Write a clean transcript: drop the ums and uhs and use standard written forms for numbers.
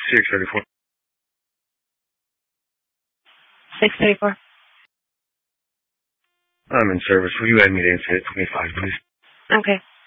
634. 634. I'm in service. Will you add me to incident 25, please? Okay.